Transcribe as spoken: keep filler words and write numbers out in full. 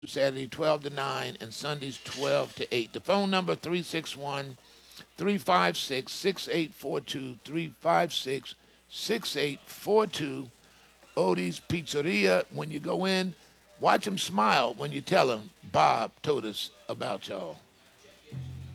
Saturday twelve to nine, and Sundays twelve to eight. The phone number three six one, three five six, six eight four two, three five six, six eight four two. Odie's Pizzeria. When you go in, watch them smile when you tell them Bob told us about y'all.